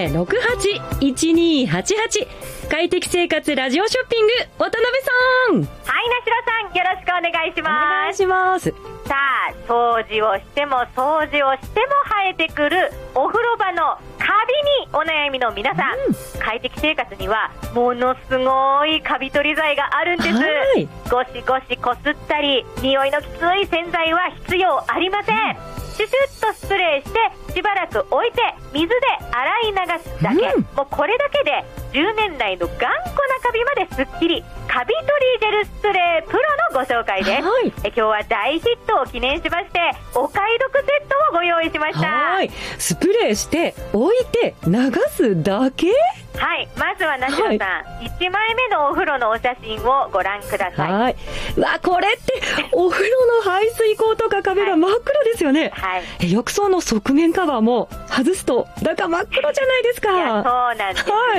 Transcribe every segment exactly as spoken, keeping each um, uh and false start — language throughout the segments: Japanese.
ゼロクはちいちにはちはち。快適生活ラジオショッピング、渡辺さん。 はい、なしろさん、よろしくお願いします。 お願いします。 さあ、掃除をしても掃除をしても生えてくるお風呂場のカビにお悩みの皆さん、うん、快適生活にはものすごいカビ取り剤があるんです。ゴシゴシこすったり匂いのきつい洗剤は必要ありません、うん、シュシュッとスプレーしてしばらく置いて水で洗い流すだけ、うん、もうこれだけでじゅうねん来の頑固なカビまですっきり。カビ取りジェルスプレープロのご紹介です、はい、え今日は大ヒットを記念しましてお買い得セットをご用意しました。 はい、スプレーして置いて流すだけ。 はい、まずはなしろさん、はい、いちまいめのお風呂のお写真をご覧ください。 はい、うわ、これってお風呂の排水口とか壁が真っ黒ですよね、はい、え浴槽の側面カバーも外すと中真っ黒じゃないですか。 いや、そうなんですよ、はい、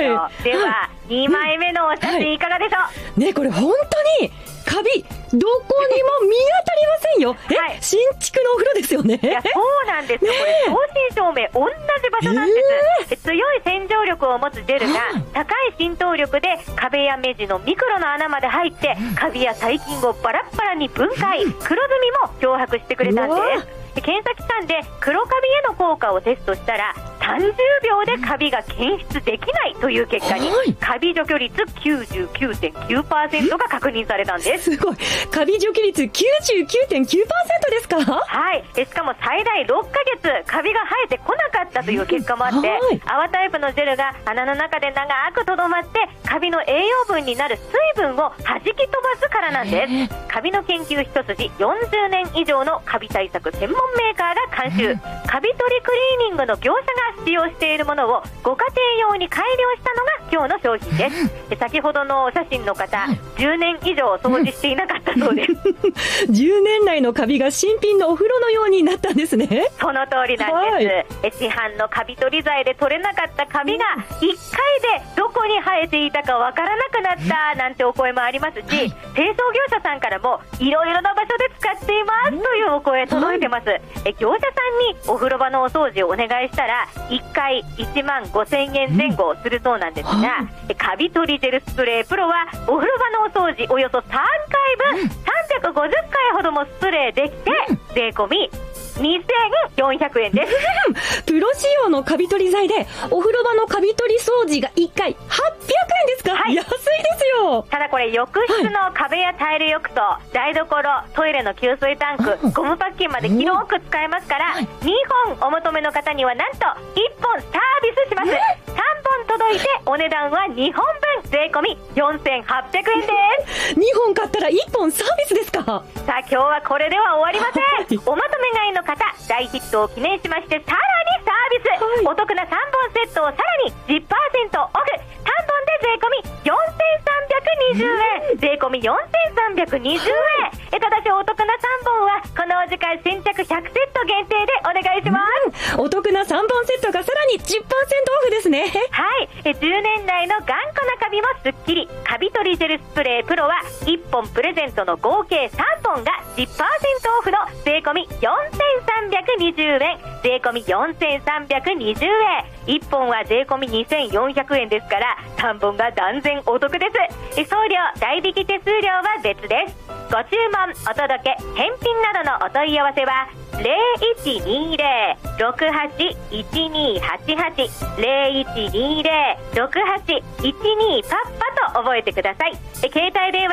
では、はい、にまいめのお写真いかがでしょう、はい、 ね、これ本当にカビどこにも見当たりませんよ。え、はい、新築のお風呂ですよね。 いや、そうなんですよ、ね、これ正真正銘同じ場所なんです、えー、強い洗浄力を持つジェルが高い浸透力で壁や目地のミクロの穴まで入ってカビや細菌をバラッバラに分解、黒ずみも漂白してくれたんです。検査機関で黒カビへの効果をテストしたらさんじゅうびょうでカビが検出できないという結果に、はい、カビ除去率 きゅうじゅうきゅうてんきゅうパーセント が確認されたんです。 すごい、カビ除去率 きゅうじゅうきゅうてんきゅうパーセント ですか。 はい、しかも最大ろっかげつカビが生えてこなかったという結果もあって、はい、泡タイプのジェルが穴の中で長くとどまってカビの栄養分になる水分を弾き飛ばすからなんです。カビの研究一筋よんじゅうねん以上のカビ対策専門メーカーが監修、カビ取りクリーニングの業者が使用しているものをご家庭用に改良したのが今日の商品です。先ほどのお写真の方、じゅうねん以上掃除していなかったそうですじゅうねん来のカビが新品のお風呂のようになったんですね。 その通りなんです、はい、え市販のカビ取り剤で取れなかったカビがいっかいでどこに生えていたかわからなくなったなんてお声もありますし、はい、清掃業者さんからもいろいろな場所で使っていますというお声届いてます、はい、え業者さんにお風呂場のお掃除をお願いしたらいっかいいちまんごせんえんぜん後するそうなんですが、うん、カビ取りジェルスプレープロはお風呂場のお掃除およそさんかいぶん、うん、さんびゃくごじゅっかいほどもスプレーできて、うん、税込みにせんよんひゃくえんです。 プロ仕様のカビ取り剤でお風呂場のカビ取り掃除がいっかいはっぴゃくえんですか、はい、安いですよ。 ただこれ浴室の壁やタイル浴槽、台所、トイレの給水タンク、ゴムパッキンまで広く使えますから、にほんお求めの方にはなんといっぽんサービスします。さんぼん届いてお値段はにほんぶん税込みよんせんはっぴゃくえんですにほん買ったらいっぽんサービスですか。 さあ今日はこれでは終わりませんおまとめ買いの方、大ヒットを記念しましてさらにサービス、はい、お得なさんぼんセットをさらに じゅっパーセント オフ、さんぼんで税込みよんせんさんびゃくにじゅうえん、税込みよんせんさんびゃくにじゅうえん、えただしお得なさんぼんはこのお時間先着ひゃくセット限定でお願いします、 うん、お得なさんぼんセットがさらに じゅっパーセント オフですね。 はい、えじゅうねん来の頑固なカビもスッキリ、カビ取りジェルスプレープロはいっぽんプレゼントの合計さんぼんが じゅっパーセント オフの税込みよんせんさんびゃくにじゅうえん、税込みよんせんさんびゃくにじゅうえん、いっぽんは税込みにせんよんひゃくえんですからさんぼんが断然お得です。送料代引き手数料は別です。ご注文お届け返品などのお問い合わせはゼロいちにゼロ ろくはち いちにはちはち ゼロいちにゼロ ろくはち いちにパッパと覚えてください。携帯電話